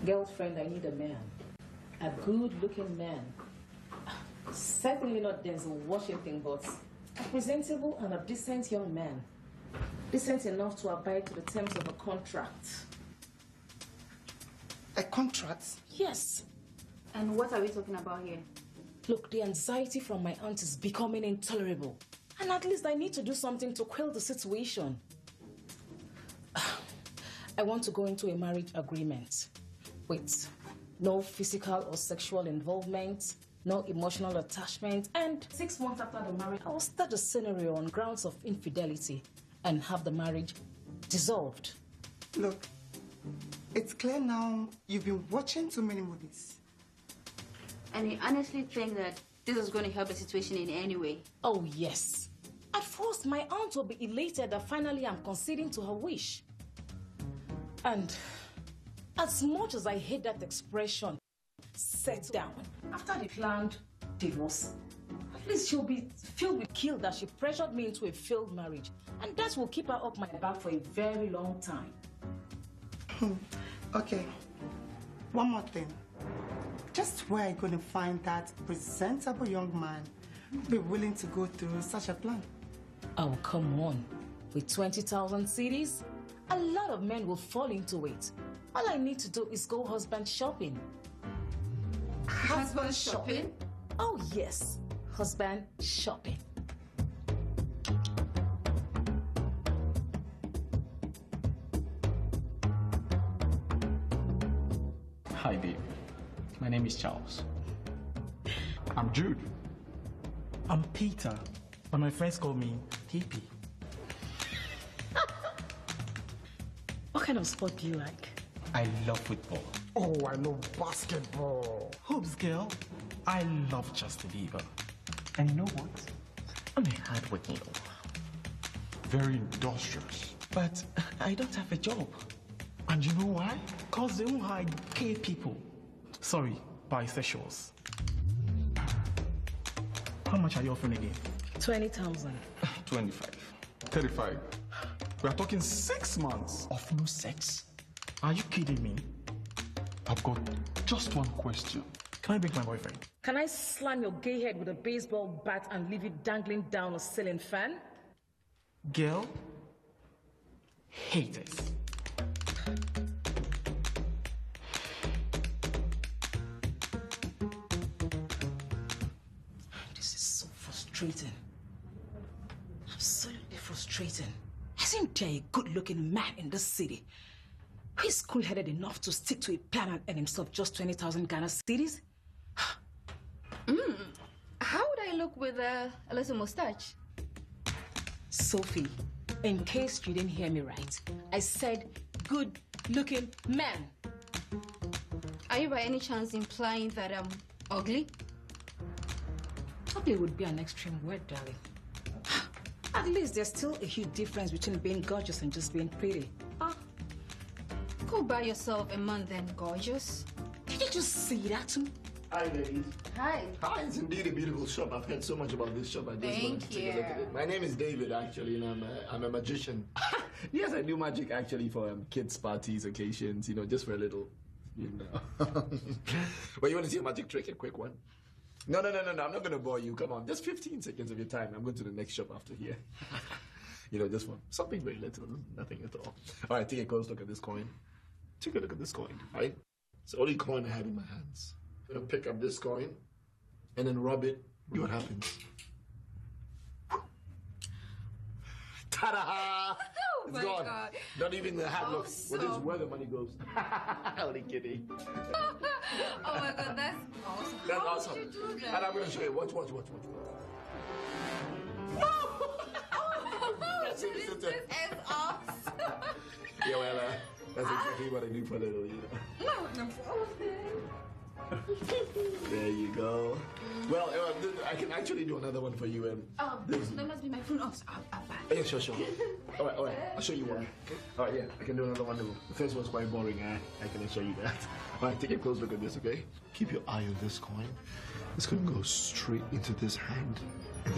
Girlfriend, I need a man. A good-looking man. Certainly not Denzel Washington, but a presentable and a decent young man. Decent enough to abide to the terms of a contract. A contract? Yes. And what are we talking about here? Look, the anxiety from my aunt is becoming intolerable. And at least I need to do something to quell the situation. I want to go into a marriage agreement with no physical or sexual involvement, no emotional attachment, and 6 months after the marriage, I will start the scenario on grounds of infidelity and have the marriage dissolved. Look, it's clear now you've been watching too many movies. And you honestly think that this is going to help the situation in any way? Oh, yes. At first, my aunt will be elated that finally I'm conceding to her wish. And as much as I hate that expression, settle down, after the planned divorce, at least she'll be filled with guilt that she pressured me into a failed marriage. And that will keep her up my back for a very long time. Okay, one more thing. Just where are you going to find that presentable young man be willing to go through such a plan? Oh, come on. With 20,000 CDs, a lot of men will fall into it. All I need to do is go husband shopping. Husband shopping? Oh, yes. Husband shopping. Hi, babe. My name is Charles. I'm Jude. I'm Peter, but my friends call me PP. What kind of sport do you like? I love football. Oh, I love basketball. Hoops girl, I love Justin Bieber. And you know what? I'm a hardworking girl. Very industrious. But I don't have a job. And you know why? Because they won't hire gay people. Sorry, bisexuals. How much are you offering again? 20,000. 25. 35. We are talking 6 months. Of no sex? Are you kidding me? I've got just one question. Can I break my boyfriend? Can I slam your gay head with a baseball bat and leave it dangling down a ceiling fan? Girl, haters. This is so frustrating. Absolutely frustrating. Isn't there a good-looking man in this city who is cool-headed enough to stick to a plan and earn himself just 20,000 Ghana cedis? How would I look with a little mustache? Sophie, in case you didn't hear me right, I said good-looking man. Are you by any chance implying that I'm ugly? Ugly would be an extreme word, darling. At least there's still a huge difference between being gorgeous and just being pretty. Go buy yourself a man then, gorgeous. Did you just say that to me? Hi, ladies. Hi. Hi, it's indeed a beautiful shop. I've heard so much about this shop. I just wanted to take a look at it. My name is David, actually, and I'm a magician. Yes, I do magic, actually, for kids' parties, occasions, just for a little, But you want to see a magic trick? A quick one? No. I'm not going to bore you. Come on. Just 15 seconds of your time. I'm going to the next shop after here. Just for something very little. Nothing at all. All right, take a close look at this coin. Take a look at this coin, right? It's the only coin I have in my hands. I'm going to pick up this coin and then rub it. See what happens. Ta-da! Oh It's my gone. God. Not even the hat looks. Well, this is Awesome. where the money goes. Only kidding. Oh my God, that's awesome. That's How awesome. would you do that? And I'm going to show you. Watch. That's it, This it's it. is awesome. Yeah, well, that's exactly what I do for little, No. There you go. Well, I can actually do another one for you. That must be my phone. Yeah, sure. All right. I'll show you one. All right, yeah, I can do another one. The first one's quite boring. I can show you that. All right, take a close look at this, okay? Keep your eye on this coin. It's going to go straight into this hand.